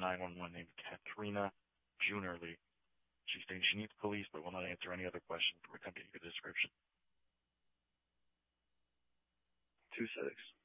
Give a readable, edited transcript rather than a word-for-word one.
911 named Katrina Junerly. She's saying she needs police but will not answer any other questions or attempt to give a description. 2-6.